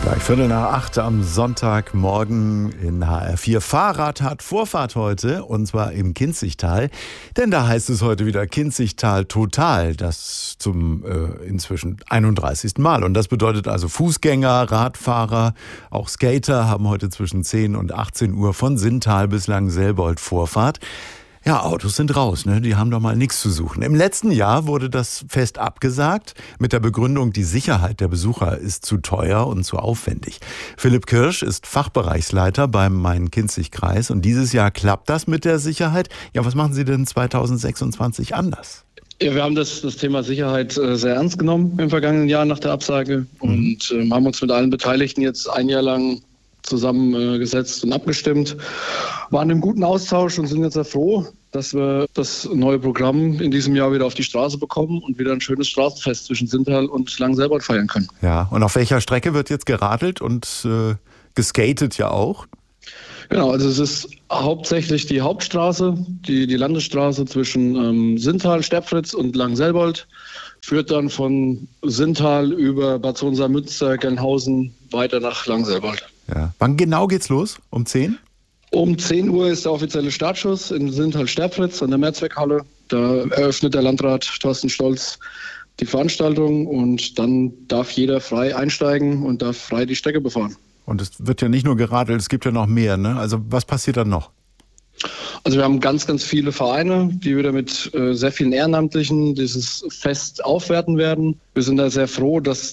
Gleich 7:45 am Sonntagmorgen in HR4. Fahrrad hat Vorfahrt heute, und zwar im Kinzigtal. Denn da heißt es heute wieder Kinzigtal total. Das zum inzwischen 31. Mal. Und das bedeutet also Fußgänger, Radfahrer, auch Skater haben heute zwischen 10 und 18 Uhr von Sinntal bis Langselbold Vorfahrt. Ja, Autos sind raus, ne? Die haben doch mal nichts zu suchen. Im letzten Jahr wurde das Fest abgesagt mit der Begründung, die Sicherheit der Besucher ist zu teuer und zu aufwendig. Philipp Kirsch ist Fachbereichsleiter beim Main-Kinzig-Kreis und dieses Jahr klappt das mit der Sicherheit. Ja, was machen Sie denn 2026 anders? Ja, wir haben das Thema Sicherheit sehr ernst genommen im vergangenen Jahr nach der Absage und haben uns mit allen Beteiligten jetzt ein Jahr lang zusammengesetzt und abgestimmt, waren im guten Austausch und sind jetzt sehr froh, dass wir das neue Programm in diesem Jahr wieder auf die Straße bekommen und wieder ein schönes Straßenfest zwischen Sinntal und Langselbold feiern können. Ja, und auf welcher Strecke wird jetzt geradelt und geskatet ja auch? Genau, also es ist hauptsächlich die Hauptstraße, die Landesstraße zwischen Sinntal, Sterbfritz und Langselbold, führt dann von Sinntal über Bad Sohn-Münster, Gelnhausen weiter nach Langselbold. Ja. Wann genau geht's los? Um 10? Um 10 Uhr ist der offizielle Startschuss in Sinntal-Sterbfritz an der Mehrzweckhalle. Da eröffnet der Landrat Thorsten Stolz die Veranstaltung und dann darf jeder frei einsteigen und darf frei die Strecke befahren. Und es wird ja nicht nur geradelt, es gibt ja noch mehr, ne? Also was passiert dann noch? Also wir haben ganz, ganz viele Vereine, die wieder mit sehr vielen Ehrenamtlichen dieses Fest aufwerten werden. Wir sind da sehr froh, dass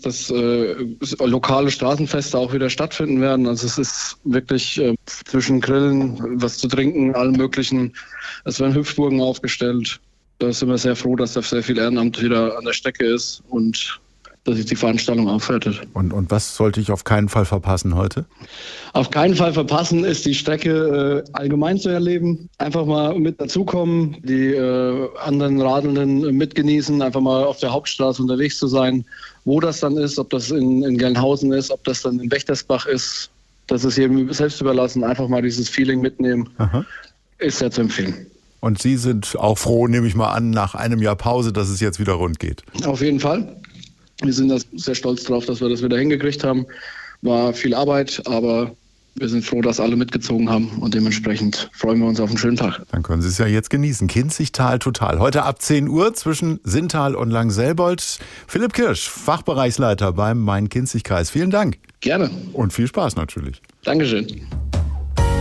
lokale Straßenfeste auch wieder stattfinden werden. Also es ist wirklich zwischen Grillen, was zu trinken, allem Möglichen. Es werden Hüpfburgen aufgestellt. Da sind wir sehr froh, dass da sehr viel Ehrenamt wieder an der Strecke ist und dass sich die Veranstaltung aufwertet. Und was sollte ich auf keinen Fall verpassen heute? Auf keinen Fall verpassen ist die Strecke allgemein zu erleben. Einfach mal mit dazukommen, die anderen Radelnden mitgenießen, einfach mal auf der Hauptstraße unterwegs zu sein. Wo das dann ist, ob das in Gelnhausen ist, ob das dann in Wächtersbach ist, das ist jedem selbst überlassen. Einfach mal dieses Feeling mitnehmen. Aha. Ist sehr zu empfehlen. Und Sie sind auch froh, nehme ich mal an, nach einem Jahr Pause, dass es jetzt wieder rund geht? Auf jeden Fall. Wir sind da sehr stolz drauf, dass wir das wieder hingekriegt haben. War viel Arbeit, aber wir sind froh, dass alle mitgezogen haben und dementsprechend freuen wir uns auf einen schönen Tag. Dann können Sie es ja jetzt genießen. Kinzigtal total. Heute ab 10 Uhr zwischen Sinntal und Langselbold. Philipp Kirsch, Fachbereichsleiter beim Main-Kinzig-Kreis. Vielen Dank. Gerne. Und viel Spaß natürlich. Dankeschön.